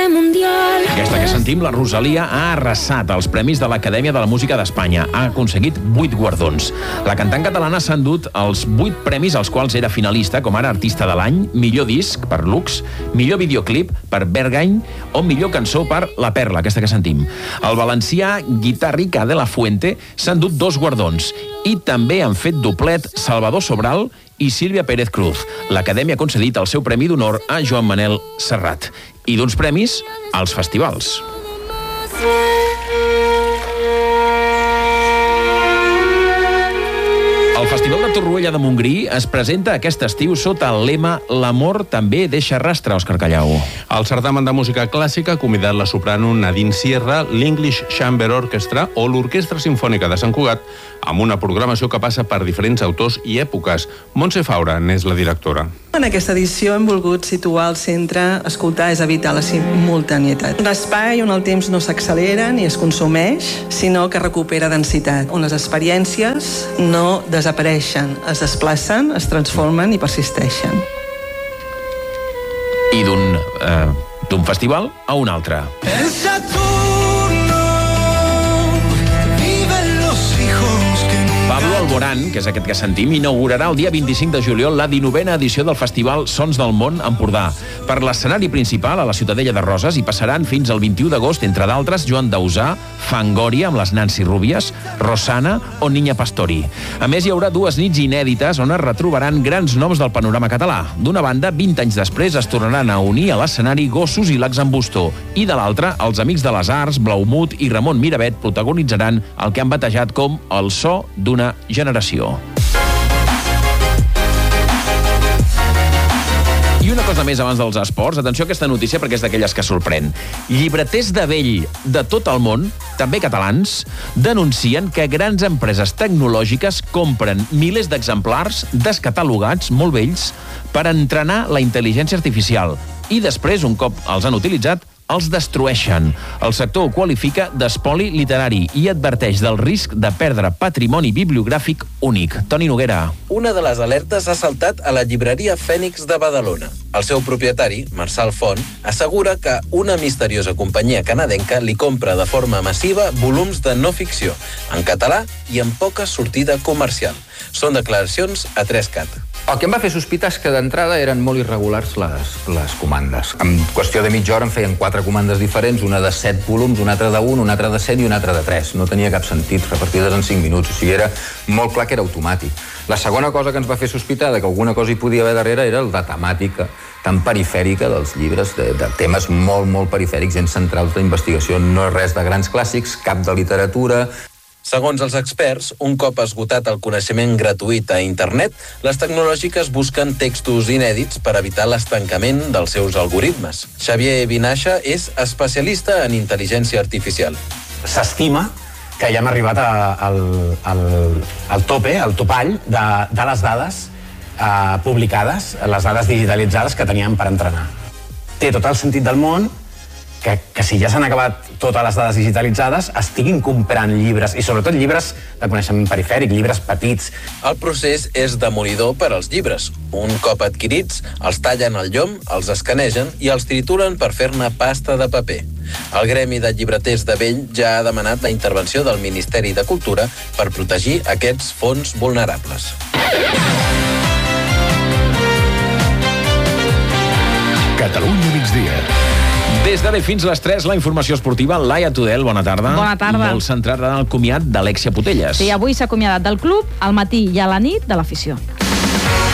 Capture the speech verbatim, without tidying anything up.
este mundial. Aquesta que sentim, la Rosalia, ha arrasat els Premis de l'Acadèmia de la Música d'Espanya. Ha aconseguit vuit guardons. La cantant catalana s'ha endut els vuit premis als quals era finalista, com ara Artista de l'Any, Millor Disc per Lux, Millor Videoclip per Berghain o Millor Cançó per La Perla, aquesta que sentim. El valencià Guitarrica de la Fuente s'ha endut dos guardons i també han fet doblet Salvador Sobral i Sílvia Pérez Cruz. L'Acadèmia ha concedit el seu Premi d'Honor a Joan Manel Serrat. I d'uns premis als festivals. El Festival de Torroella de Montgrí es presenta aquest estiu sota el lema «L'amor també deixa rastre», Òscar Callau. El certamen de música clàssica ha convidat la soprano Nadine Sierra, l'English Chamber Orchestra o l'Orquestra Simfònica de Sant Cugat amb una programació que passa per diferents autors i èpoques. Montse Faura n'és la directora. En aquesta edició hem volgut situar al centre escoltar és evitar la simultanietat. Un espai on el temps no s'accelera ni es consumeix, sinó que recupera densitat, on les experiències no desapareixen, es desplacen, es transformen i persisteixen. I d'un eh, d'un festival a un altre. Pablo Alborán, que és aquest que sentim, inaugurarà el dia vint-i-cinc de juliol la dinovena edició del Festival Sons del Món Empordà. Per l'escenari principal, a la Ciutadella de Roses, hi passaran fins al vint-i-u d'agost, entre d'altres, Joan Dausà, Fangoria, amb les Nancy Rúbies, Rosana o Niña Pastori. A més, hi haurà dues nits inèdites on es retrobaran grans noms del panorama català. D'una banda, vint anys després es tornaran a unir a l'escenari Gossos i Laxambusto. I de l'altra, els Amics de les Arts, Blaumut i Ramon Miravet protagonitzaran el que han batejat com el so d'una generació. I una cosa més abans dels esports. Atenció a aquesta notícia perquè és d'aquelles que sorprèn. Llibreters de vell de tot el món, també catalans, denuncien que grans empreses tecnològiques compren milers d'exemplars descatalogats, molt vells, per entrenar la intel·ligència artificial. I després, un cop els han utilitzat, els destrueixen. El sector ho qualifica d'espoli literari i adverteix del risc de perdre patrimoni bibliogràfic únic. Toni Noguera. Una de les alertes ha saltat a la llibreria Fènix de Badalona. El seu propietari, Marçal Font, assegura que una misteriosa companyia canadenca li compra de forma massiva volums de no ficció, en català i amb poca sortida comercial. Són declaracions a tres cat. El que em va fer sospitar és que d'entrada eren molt irregulars les, les comandes. En qüestió de mitja hora em feien quatre comandes diferents, una de set volums, una altra d'un, una altra de set i una altra de tres. No tenia cap sentit, repartides en cinc minuts. O sigui, era molt clar que era automàtic. La segona cosa que ens va fer sospitar de que alguna cosa hi podia haver darrere era el de temàtica tan perifèrica dels llibres, de, de temes molt, molt perifèrics, gens centrals d'investigació. No és res de grans clàssics, cap de literatura. Segons els experts, un cop esgotat el coneixement gratuït a internet, les tecnològiques busquen textos inèdits per evitar l'estancament dels seus algoritmes. Xavier Vinaixa és especialista en intel·ligència artificial. S'estima que ja hem arribat a, al, al, al tope, al topall de, de les dades eh, publicades, les dades digitalitzades que teníem per entrenar. Té tot el sentit del món que, que si ja s'han acabat totes les dades digitalitzades, estiguin comprant llibres, i sobretot llibres de coneixement perifèric, llibres petits. El procés és demolidor per als llibres. Un cop adquirits, els tallen al llom, els escanegen i els trituren per fer-ne pasta de paper. El Gremi de Llibreters de Vell ja ha demanat la intervenció del Ministeri de Cultura per protegir aquests fons vulnerables. Catalunya migdia. Des d'ara fins les tres, la informació esportiva. Laia Tudel, bona tarda. Bona tarda. Molt centrada en el comiat d'Alexia Putelles. Sí, avui s'ha acomiadat del club al matí i a la nit de l'afició.